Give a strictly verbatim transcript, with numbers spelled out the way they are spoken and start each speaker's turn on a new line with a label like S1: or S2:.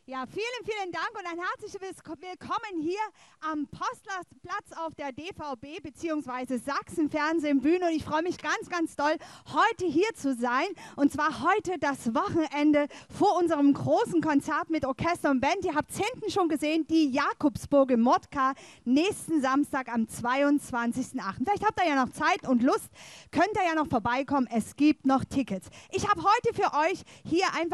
S1: Ja, vielen, vielen Dank und ein herzliches Willkommen hier am Postlerplatz auf der D V B bzw. Sachsen-Fernsehen-Bühne. Und ich freue mich ganz, ganz doll, heute hier zu sein. Und zwar heute das Wochenende vor unserem großen Konzert mit Orchester und Band. Ihr habt es hinten schon gesehen, die Jakobsburg im Modka, nächsten Samstag am zweiundzwanzigsten achten Vielleicht habt ihr ja noch Zeit und Lust, könnt ihr ja noch vorbeikommen. Es gibt noch Tickets. Ich habe heute für euch hier einfach